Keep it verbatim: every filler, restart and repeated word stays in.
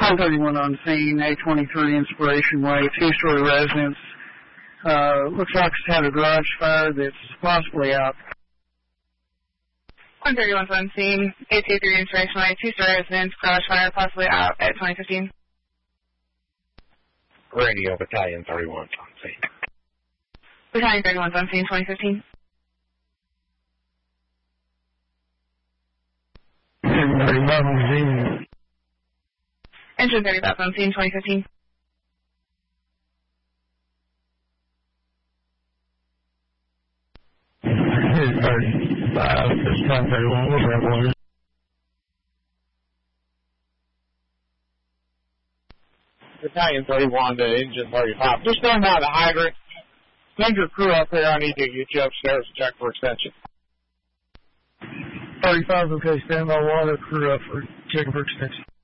nine thirty-one on scene, eight twenty-three Inspiration Way, two-story residence. Uh, looks like it's had a garage fire that's possibly out. one thirty-one on scene, eight two three Inspiration Way, two-story residence, garage fire possibly out at twenty fifteen. Radio Battalion thirty-one on scene. Battalion thirty-one on scene, twenty fifteen. thirty-one on scene. Engine thirty-five on scene, twenty fifteen. thirty-five, it's nine thirty-one, what's that one? Battalion thirty-one to Engine thirty-five. Just stand by the hydrant. Send your crew up here. I need to get you upstairs to check for extension. thirty-five, okay, stand by water, crew up for checking for extension.